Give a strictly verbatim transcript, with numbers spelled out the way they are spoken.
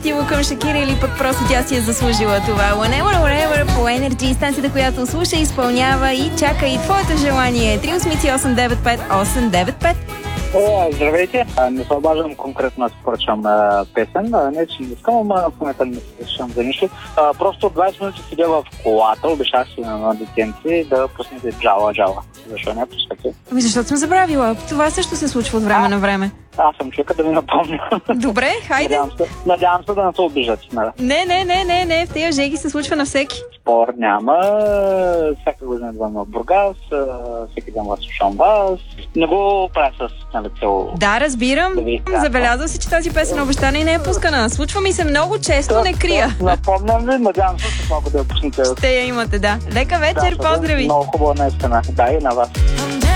честиво към Шакира или пък просто тя си е заслужила това. Whenever, wherever по Energy, станцията, която слуша, изпълнява и чака и твоето желание. три осемици осем девет пет осем девет пет. О, здравейте! Не се обаждам конкретно да поръчам песен. Не, че не искам, ама в момента не се решам за нищо. А, просто двайсет минути седя в колата, обещах си на детенци да пуснете джала джала. Защо не пускате? Ами защото съм забравила. Това също се случва от време а, на време. Аз съм човека да ви напомня. Добре, хайде. Надявам се, надявам се да не се обиждате. Не, не, не, не, не. В тези жеги се случва на всеки. Спор няма. Всяка година идвам в Бургас, всеки ден вас слушам вас. Не го правя с нали, цел... Да, разбирам. Да забелязал си, че тази песен обещана и не е пускана. Случва ми се много често, не крия. Напомням ви, надявам се с малко да я пуснете. Ще я имате, да. Лека вечер, да, поздрави. Много хубаво наистина. Да, и на вас.